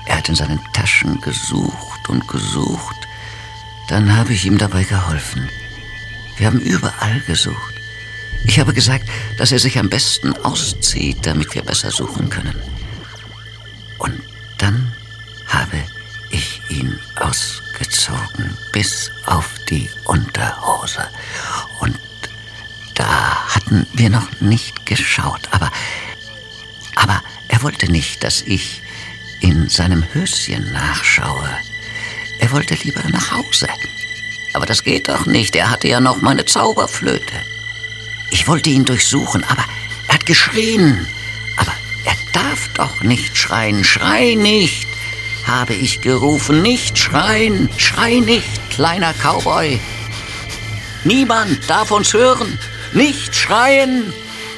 Er hat in seinen Taschen gesucht und gesucht. Dann habe ich ihm dabei geholfen. Wir haben überall gesucht. Ich habe gesagt, dass er sich am besten auszieht, damit wir besser suchen können. Und dann habe ich ihn ausgezogen, bis auf die Unterhose. Und da hatten wir noch nicht geschaut. Aber er wollte nicht, dass ich in seinem Höschen nachschaue. Er wollte lieber nach Hause. Aber das geht doch nicht. Er hatte ja noch meine Zauberflöte. Ich wollte ihn durchsuchen, aber er hat geschrien. Aber er darf doch nicht schreien. Schrei nicht, habe ich gerufen. Nicht schreien. Schrei nicht, kleiner Cowboy. Niemand darf uns hören. Nicht schreien.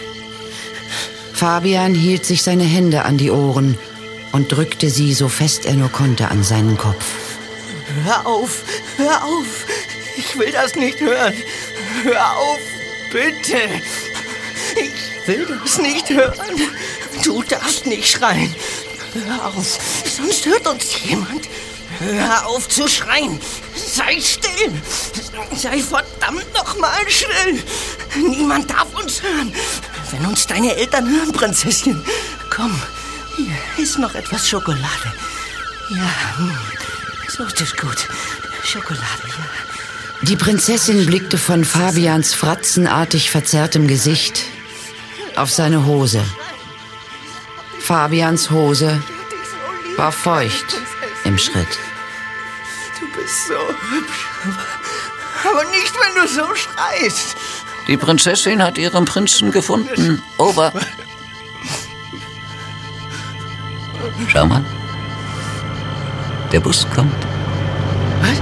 Fabian hielt sich seine Hände an die Ohren und drückte sie so fest er nur konnte an seinen Kopf. Hör auf, hör auf. Ich will das nicht hören. Hör auf, bitte. Ich will das nicht hören. Du darfst nicht schreien. Hör auf, sonst hört uns jemand. Hör auf zu schreien. Sei still. Sei verdammt nochmal still. Niemand darf uns hören. Wenn uns deine Eltern hören, Prinzesschen. Komm, hier ist noch etwas Schokolade. Ja, so ist es gut. Schokolade, ja. Die Prinzessin blickte von Fabians fratzenartig verzerrtem Gesicht auf seine Hose. Fabians Hose war feucht im Schritt. Du bist so hübsch, aber nicht, wenn du so schreist. Die Prinzessin hat ihren Prinzen gefunden. Over. Schau mal. Der Bus kommt. Was?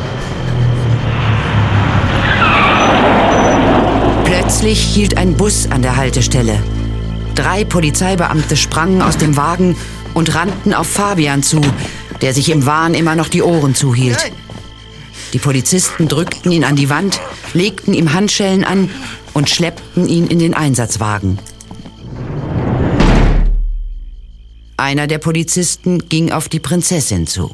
Plötzlich hielt ein Bus an der Haltestelle. 3 Polizeibeamte sprangen aus dem Wagen und rannten auf Fabian zu, der sich im Wahn immer noch die Ohren zuhielt. Die Polizisten drückten ihn an die Wand, legten ihm Handschellen an und schleppten ihn in den Einsatzwagen. Einer der Polizisten ging auf die Prinzessin zu.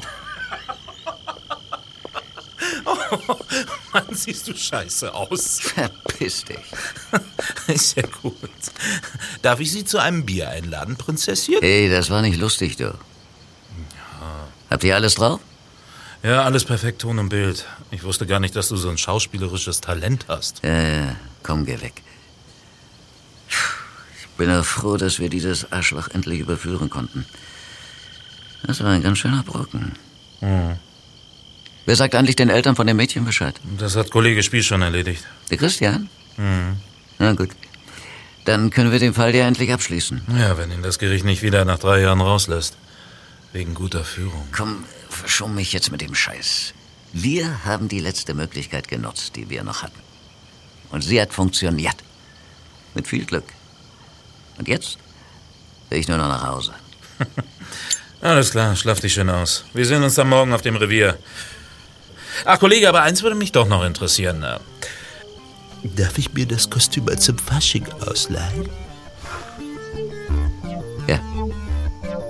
Oh, Mann, siehst du scheiße aus. Verpiss dich. Ist ja gut. Darf ich Sie zu einem Bier einladen, Prinzesschen? Hey, das war nicht lustig, du. Ja. Habt ihr alles drauf? Ja, alles perfekt, Ton und Bild. Ich wusste gar nicht, dass du so ein schauspielerisches Talent hast. Ja, komm, geh weg. Ich bin auch froh, dass wir dieses Arschloch endlich überführen konnten. Das war ein ganz schöner Brocken. Mhm. Wer sagt eigentlich den Eltern von dem Mädchen Bescheid? Das hat Kollege Spiel schon erledigt. Der Christian? Mhm. Na gut. Dann können wir den Fall ja endlich abschließen. Ja, wenn ihn das Gericht nicht wieder nach 3 Jahren rauslässt. Wegen guter Führung. Komm, verschon mich jetzt mit dem Scheiß. Wir haben die letzte Möglichkeit genutzt, die wir noch hatten. Und sie hat funktioniert. Mit viel Glück. Und jetzt will ich nur noch nach Hause. Alles klar, schlaf dich schön aus. Wir sehen uns dann morgen auf dem Revier. Ach, Kollege, aber eins würde mich doch noch interessieren. Darf ich mir das Kostüm zum Fasching ausleihen?